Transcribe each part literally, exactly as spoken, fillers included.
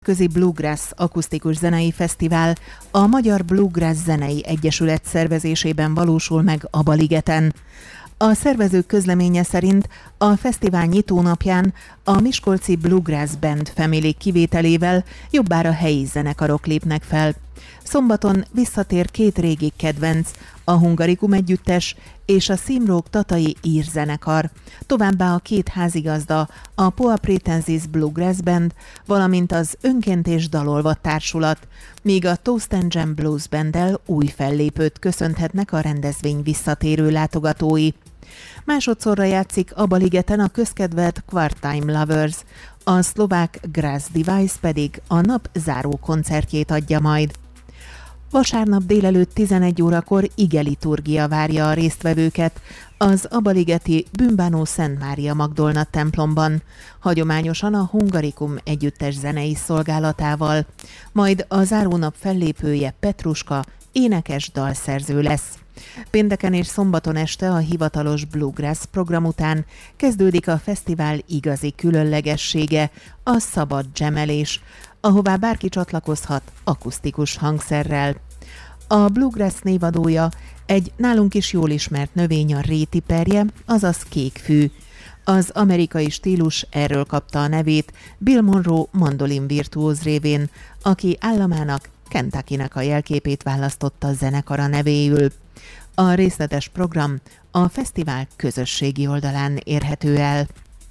Közi Bluegrass akusztikus zenei fesztivál a Magyar Bluegrass Zenei Egyesület szervezésében valósul meg a Baligeten. A szervezők közleménye szerint a fesztivál nyitónapján a miskolci Bluegrass Band Family kivételével jobbára helyi zenekarok lépnek fel. Szombaton visszatér két régi kedvenc, a Hungarikum együttes és a Szimrók tatai ír zenekar, továbbá a két házigazda, a Poa Pretensis Bluegrass Band, valamint az Önként és Dalolva társulat, míg a Toast and Jam Blues Banddel új fellépőt köszönhetnek a rendezvény visszatérő látogatói. Másodszorra játszik a Baligeten a közkedvelt Part-Time Lovers, a szlovák Grass Device pedig a nap záró koncertjét adja majd. Vasárnap délelőtt tizenegy órakor igeliturgia várja a résztvevőket az abaligeti Bűnbánó Szent Mária Magdolna templomban, hagyományosan a Hungarikum együttes zenei szolgálatával, majd a zárónap fellépője Petruska énekes dalszerző lesz. Pénteken és szombaton este a hivatalos Bluegrass program után kezdődik a fesztivál igazi különlegessége, a szabad dzsemelés, ahová bárki csatlakozhat akusztikus hangszerrel. A Bluegrass névadója egy nálunk is jól ismert növény, a rétiperje, azaz kékfű. Az amerikai stílus erről kapta a nevét Bill Monroe mandolin virtuóz révén, aki államának, Kentuckynak a jelképét választotta a zenekara nevéül. A részletes program a fesztivál közösségi oldalán érhető el.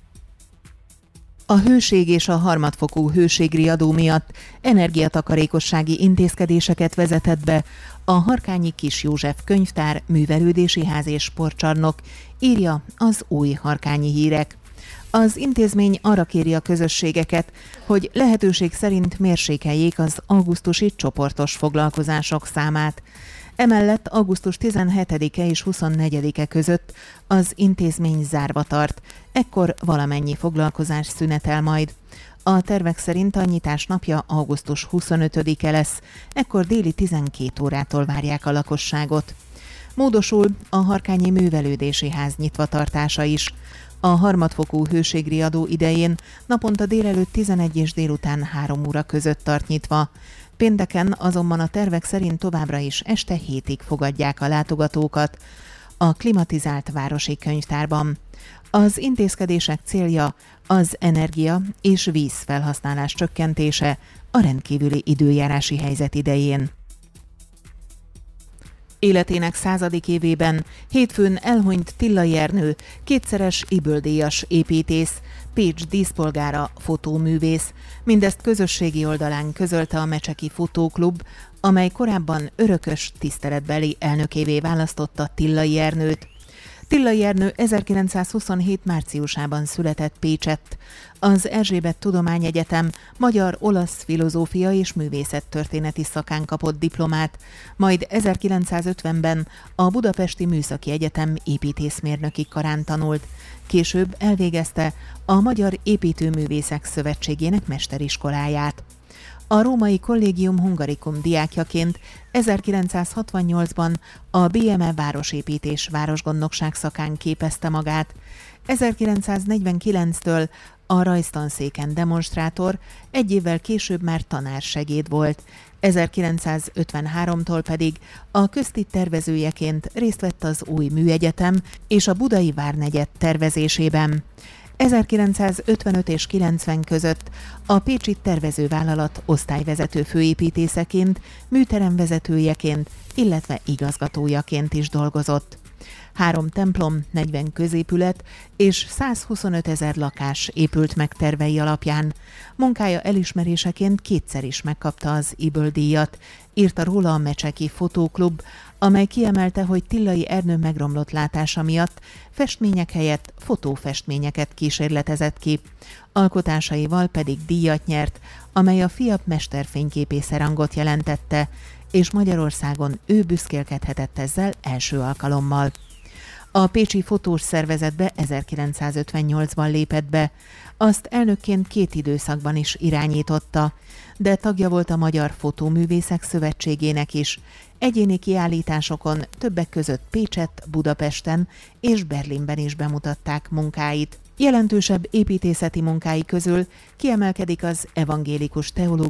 A hőség és a harmadfokú hőségriadó miatt energiatakarékossági intézkedéseket vezetett be a Harkányi Kis József Könyvtár, Művelődési Ház és Sportcsarnok, írja az Új Harkányi Hírek. Az intézmény arra kéri a közösségeket, hogy lehetőség szerint mérsékeljék az augusztusi csoportos foglalkozások számát. Emellett augusztus tizenhetedike és huszonnegyedike között az intézmény zárva tart, ekkor valamennyi foglalkozás szünetel majd. A tervek szerint a nyitás napja augusztus huszonötödike lesz, ekkor déli tizenkét órától várják a lakosságot. Módosul a Harkányi Művelődési Ház nyitvatartása is. A harmadfokú hőségriadó idején naponta délelőtt tizenegy és délután három óra között tart nyitva. Pénteken azonban a tervek szerint továbbra is este hétig fogadják a látogatókat a klimatizált városi könyvtárban. Az intézkedések célja az energia és víz felhasználás csökkentése a rendkívüli időjárási helyzet idején. Életének századik évében hétfőn elhunyt Tillai Ernő, kétszeres Ybl-díjas építész, Pécs díszpolgára, fotóművész. Mindezt közösségi oldalán közölte a Mecseki Fotóklub, amely korábban örökös tiszteletbeli elnökévé választotta Tillai Ernőt. Tillai Ernő ezerkilencszázhuszonhét márciusában született Pécsett. Az Erzsébet Tudományegyetem magyar-olasz filozófia és művészettörténeti szakán kapott diplomát, majd ezerkilencszázötvenben a Budapesti Műszaki Egyetem építészmérnöki karán tanult. Később elvégezte a Magyar Építőművészek Szövetségének mesteriskoláját. A római Collegium Hungarikum diákjaként ezerkilencszázhatvannyolcban a bé em e városépítés városgondnokság szakán képezte magát. ezerkilencszáznegyvenkilenctől a rajztanszéken demonstrátor, egy évvel később már tanársegéd volt. ezerkilencszázötvenháromtól pedig a köztit tervezőjeként részt vett az új műegyetem és a budai várnegyed tervezésében. ezerkilencszázötvenöt és kilencven között a pécsi tervezővállalat osztályvezető főépítészeként, műteremvezetőjeként, illetve igazgatójaként is dolgozott. Három templom, negyven középület és százhuszonöt ezer lakás épült meg tervei alapján. Munkája elismeréseként kétszer is megkapta az Ybl-díjat, írta róla a Mecseki Fotóklub, amely kiemelte, hogy Tillai Ernő megromlott látása miatt festmények helyett fotófestményeket kísérletezett ki. Alkotásaival pedig díjat nyert, amely a FIAP mesterfényképésze rangot jelentette, és Magyarországon ő büszkélkedhetett ezzel első alkalommal. A Pécsi Fotós Szervezetbe ezerkilencszázötvennyolcban lépett be, azt elnökként két időszakban is irányította, de tagja volt a Magyar Fotóművészek Szövetségének is. Egyéni kiállításokon többek között Pécsett, Budapesten és Berlinben is bemutatták munkáit. Jelentősebb építészeti munkái közül kiemelkedik az evangélikus teológia